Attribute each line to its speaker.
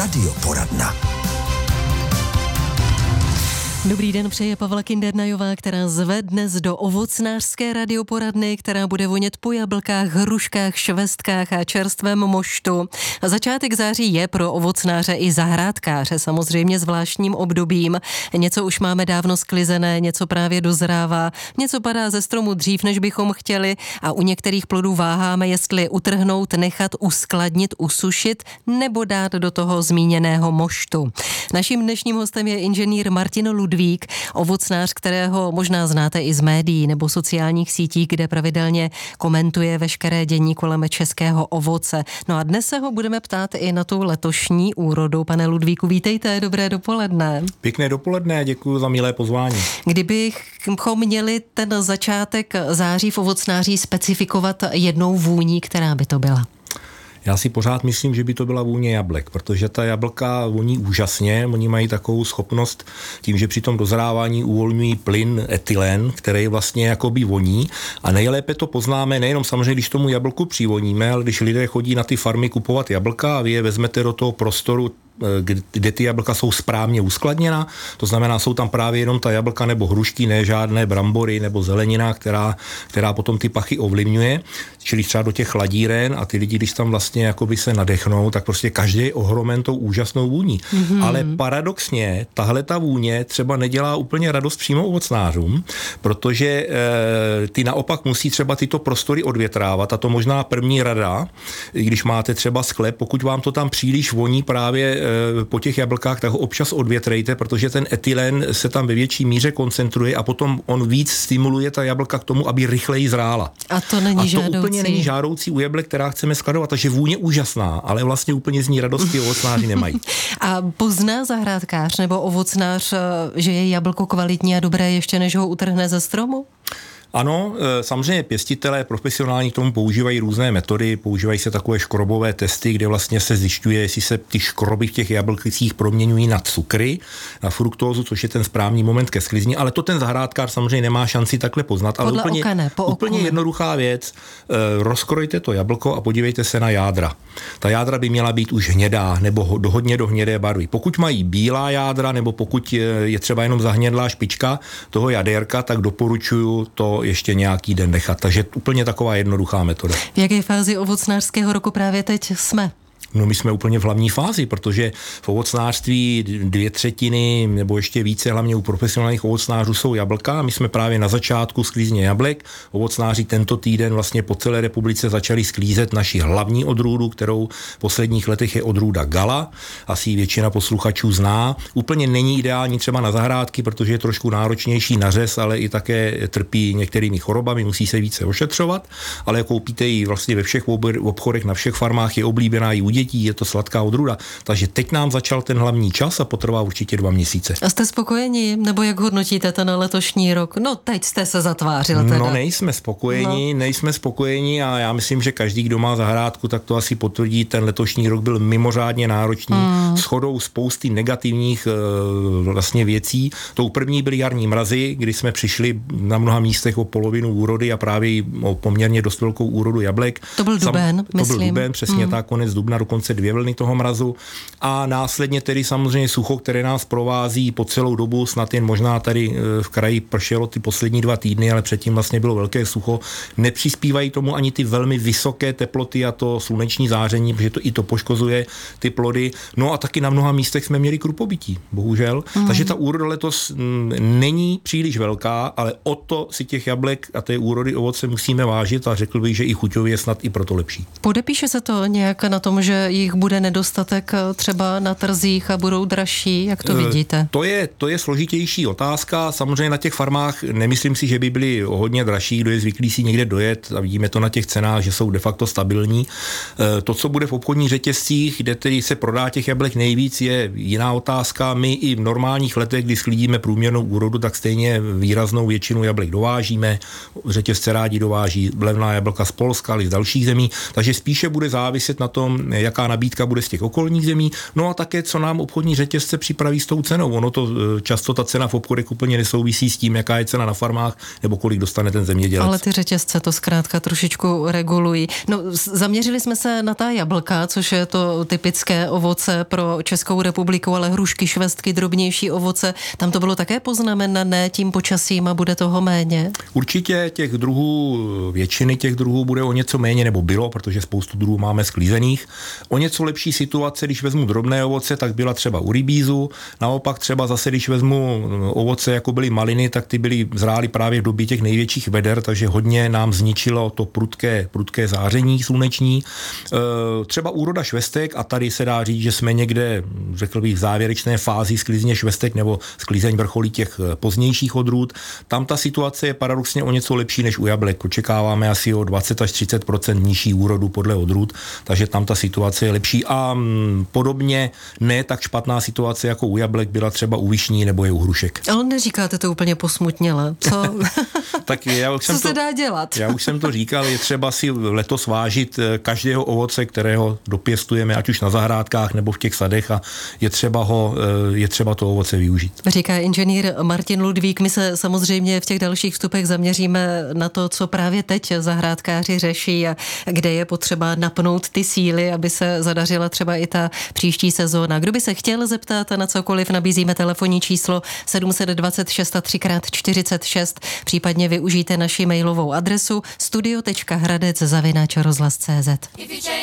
Speaker 1: Radioporadna.
Speaker 2: Dobrý den, přeje Pavla Kindernajová, která zve dnes do ovocnářské radioporadny, která bude vonět po jablkách, hruškách, švestkách a čerstvém moštu. Začátek září je pro ovocnáře i zahrádkáře samozřejmě zvláštním obdobím. Něco už máme dávno sklizené, něco právě dozrává, něco padá ze stromu dřív, než bychom chtěli a u některých plodů váháme, jestli utrhnout, nechat, uskladnit, usušit nebo dát do toho zmíněného moštu. Naším dnešním hostem je inženýr Martin Ludvík, ovocnář, kterého možná znáte i z médií nebo sociálních sítí, kde pravidelně komentuje veškeré dění kolem českého ovoce. No a dnes se ho budeme ptát i na tu letošní úrodu. Pane Ludvíku, vítejte, dobré dopoledne.
Speaker 3: Pěkné dopoledne, děkuji za milé pozvání.
Speaker 2: Kdybychom měli ten začátek září v ovocnáří specifikovat jednou vůní, která by to byla?
Speaker 3: Já si pořád myslím, že by to byla vůně jablek, protože ta jablka voní úžasně, oni mají takovou schopnost tím, že při tom dozrávání uvolňují plyn etylen, který vlastně jakoby voní a nejlépe to poznáme nejenom samozřejmě, když tomu jablku přivoníme, ale když lidé chodí na ty farmy kupovat jablka a vy je vezmete do toho prostoru, kde ty jablka jsou správně uskladněna, to znamená, jsou tam právě jenom ta jablka nebo hrušky, ne žádné brambory nebo zelenina, která potom ty pachy ovlivňuje, čili třeba do těch chladíren a ty lidi, když tam vlastně jakoby se nadechnou, tak prostě každý je ohromen tou úžasnou vůní. Mm-hmm. Ale paradoxně, tahle ta vůně třeba nedělá úplně radost přímo ovocnářům, protože ty naopak musí třeba tyto prostory odvětrávat a to možná první rada, když máte třeba sklep, pokud vám to tam příliš voní právě po těch jablkách, tak ho občas odvětrejte, protože ten etylen se tam ve větší míře koncentruje a potom on víc stimuluje ta jablka k tomu, aby rychleji zrála.
Speaker 2: A to není žádoucí.
Speaker 3: Úplně není žádoucí u jablek, která chceme skladovat, takže vůně úžasná, ale vlastně úplně z ní radosti ovocnáři nemají.
Speaker 2: A pozná zahrádkář nebo ovocnář, že je jablko kvalitní a dobré ještě než ho utrhne ze stromu?
Speaker 3: Ano, samozřejmě pěstitelé profesionální k tomu používají různé metody, používají se takové škrobové testy, kde vlastně se zjišťuje, jestli se ty škroby v těch jablkicích proměňují na cukry, na fruktózu, což je ten správný moment ke sklizni, ale to ten zahrádkář samozřejmě nemá šanci takhle poznat. Ale úplně jednoduchá věc, rozkrojte to jablko a podívejte se na jádra. Ta jádra by měla být už hnědá nebo hodně do hnědé barvy. Pokud mají bílá jádra nebo pokud je třeba jenom zahnědlá špička toho jadérka, tak doporučuju to ještě nějaký den nechat. Takže úplně taková jednoduchá metoda.
Speaker 2: V jaké fázi ovocnářského roku právě teď jsme?
Speaker 3: No my jsme úplně v hlavní fázi, protože v ovocnářství 2/3 nebo ještě více, hlavně u profesionálních ovocnářů jsou jablka. My jsme právě na začátku sklízně jablek. Ovocnáři tento týden vlastně po celé republice začali sklízet naši hlavní odrůdu, kterou v posledních letech je odrůda Gala. Asi většina posluchačů zná. Úplně není ideální třeba na zahrádky, protože je trošku náročnější na řez, ale i také trpí některými chorobami, musí se více ošetřovat, ale koupíte ji vlastně ve všech obchodech, na všech farmách, je oblíbená i u dětí, je to sladká odrůda. Takže teď nám začal ten hlavní čas a potrvá určitě 2 měsíce.
Speaker 2: A jste spokojeni? Nebo jak hodnotíte ten letošní rok? No teď jste se zatvářil teda.
Speaker 3: No nejsme spokojeni a já myslím, že každý, kdo má zahrádku, tak to asi potvrdí. Ten letošní rok byl mimořádně náročný, shodou spousty negativních vlastně věcí. Tou první byly jarní mrazy, kdy jsme přišli na mnoha místech o polovinu úrody a právě o poměrně dost velkou úrodu jablek.
Speaker 2: To byl duben, myslím.
Speaker 3: To byl duben, přesně tak, konec dubna, dokonce 2 vlny toho mrazu a následně tedy samozřejmě sucho, které nás provází po celou dobu, snad jen možná tady v kraji pršelo ty poslední 2 týdny, ale předtím vlastně bylo velké sucho. Nepřispívají tomu ani ty velmi vysoké teploty a to sluneční záření, protože to i to poškozuje ty plody. No a taky na mnoha místech jsme měli krupobytí, bohužel. Takže ta úroda letos není příliš velká, ale o to si těch jablek a té úrody ovoce musíme vážit a řekl bych, že i chuťově snad i proto lepší.
Speaker 2: Podepíše se to nějak na tom, že jich bude nedostatek třeba na trzích a budou dražší, jak to vidíte?
Speaker 3: To je složitější otázka. Samozřejmě na těch farmách nemyslím si, že by byly hodně dražší, kdo je zvyklý si někde dojet a vidíme to na těch cenách, že jsou de facto stabilní. To, co bude v obchodních řetězcích, kde tedy se prodá těch jablek nejvíc, je jiná otázka. My i v normálních letech, kdy sklidíme průměrnou úrodu, tak stejně výraznou většinu jablek dovážíme. Řetězce rádi dováží levná jablka z Polska, ale z dalších zemí, takže spíše bude záviset na tom, jaká nabídka bude z těch okolních zemí, no a také, co nám obchodní řetězce připraví s tou cenou. Ono to často ta cena v obchodech úplně nesouvisí s tím, jaká je cena na farmách, nebo kolik dostane ten zemědělec.
Speaker 2: Ale ty řetězce to zkrátka trošičku regulují. No, zaměřili jsme se na ta jablka, což je to typické ovoce pro pro Českou republiku, ale hrušky, švestky, drobnější ovoce, tam to bylo také poznamenané tím počasím a bude toho méně?
Speaker 3: Určitě většiny těch druhů bude o něco méně, nebo bylo, protože spoustu druhů máme sklízených. O něco lepší situace, když vezmu drobné ovoce, tak byla třeba u rybízu. Naopak třeba zase, když vezmu ovoce, jako byly maliny, tak ty zrály právě v době těch největších veder, takže hodně nám zničilo to prudké záření sluneční. Třeba úroda švestek, a tady se dá říct, že jsme někde, řekl bych, v závěrečné fázi sklízně švestek nebo sklízeň vrcholí těch pozdějších odrůd. Tam ta situace je paradoxně o něco lepší než u jablek. Očekáváme asi o 20 až 30% nižší úrodu podle odrůd, takže tam ta situace je lepší a podobně ne tak špatná situace jako u jablek byla třeba u višní nebo je u hrušek.
Speaker 2: Ale neříkáte to úplně posmutněle. Co?
Speaker 3: Tak
Speaker 2: co se dá dělat?
Speaker 3: Já už jsem to říkal, je třeba si letos vážit každého ovoce, kterého dopěstujeme, ať už na zahrádkách nebo v těch sadech, a je třeba to ovoce využít.
Speaker 2: Říká inženýr Martin Ludvík. My se samozřejmě v těch dalších vstupech zaměříme na to, co právě teď zahrádkáři řeší a kde je potřeba napnout ty síly, aby se zadařila třeba i ta příští sezóna. Kdo by se chtěl zeptat na cokoliv, nabízíme telefonní číslo 726 3x46, případně využijte naši mailovou adresu studio.hradec@rozhlas.cz.